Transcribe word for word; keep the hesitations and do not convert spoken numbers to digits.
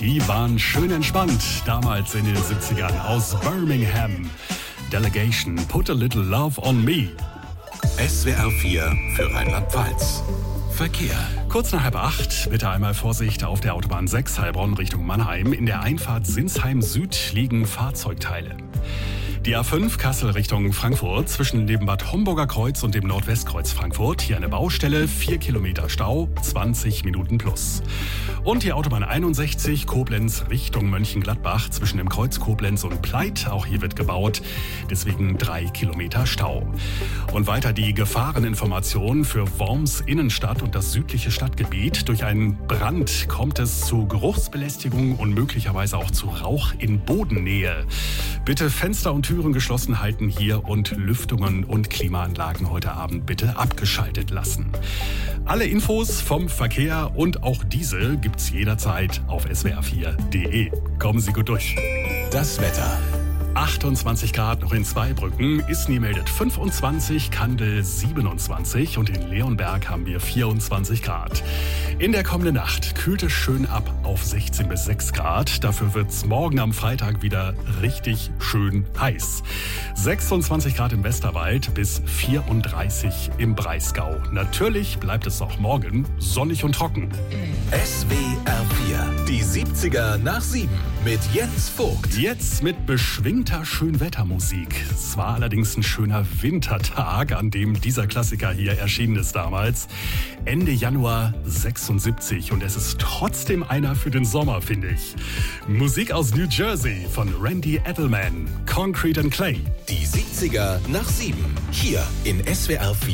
Die waren schön entspannt, damals in den siebzigern aus Birmingham. Delegation, Put a Little Love on Me. S W R vier für Rheinland-Pfalz. Verkehr. Kurz nach halb acht, bitte einmal Vorsicht auf der Autobahn sechs Heilbronn Richtung Mannheim. In der Einfahrt Sinsheim Süd liegen Fahrzeugteile. Die A fünf Kassel Richtung Frankfurt zwischen dem Bad Homburger Kreuz und dem Nordwestkreuz Frankfurt. Hier eine Baustelle, vier Kilometer Stau, zwanzig Minuten plus. Und die Autobahn einundsechzig Koblenz Richtung Mönchengladbach zwischen dem Kreuz Koblenz und Pleit. Auch hier wird gebaut, deswegen drei Kilometer Stau. Und weiter die Gefahreninformation für Worms Innenstadt und das südliche Stadtgebiet. Durch einen Brand kommt es zu Geruchsbelästigung und möglicherweise auch zu Rauch in Bodennähe. Bitte Fenster und Türen geschlossen halten hier und Lüftungen und Klimaanlagen heute Abend bitte abgeschaltet lassen. Alle Infos vom Verkehr und auch diese gibt's jederzeit auf s w r vier punkt d e. Kommen Sie gut durch. Das Wetter. achtundzwanzig Grad noch in Zweibrücken, Isny meldet fünfundzwanzig, Kandel siebenundzwanzig und in Leonberg haben wir vierundzwanzig Grad. In der kommenden Nacht kühlt es schön ab auf sechzehn bis sechs Grad. Dafür wird es morgen am Freitag wieder richtig schön heiß. sechsundzwanzig Grad im Westerwald bis vierunddreißig im Breisgau. Natürlich bleibt es auch morgen sonnig und trocken. S W R vier, die siebziger nach sieben mit Jens Vogt. Jetzt mit beschwingter Schönwettermusik. Es war allerdings ein schöner Wintertag, an dem dieser Klassiker hier erschienen ist damals. Ende Januar sechsundsiebzig und es ist trotzdem einer für den Sommer, finde ich. Musik aus New Jersey von Randy Edelman, Concrete and Clay. Die siebziger nach sieben, hier in S W R vier.